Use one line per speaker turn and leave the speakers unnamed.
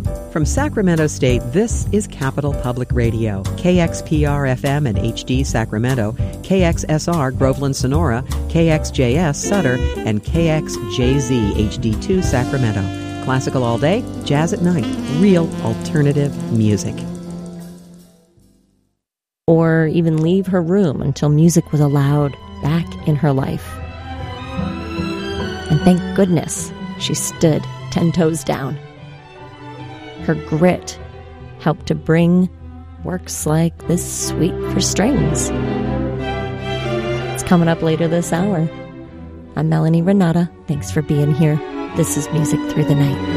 From Sacramento State, this is Capital Public Radio, KXPR-FM and HD Sacramento, KXSR Groveland Sonora, KXJS Sutter, and KXJZ HD2 Sacramento. Classical all day, jazz at night, real alternative music.
Or even leave her room until music was allowed back in her life. And thank goodness she stood 10 toes down. Her grit helped to bring works like this Suite for Strings. It's coming up later this hour. I'm Melanie Renata. Thanks for being here. This is Music Through the Night.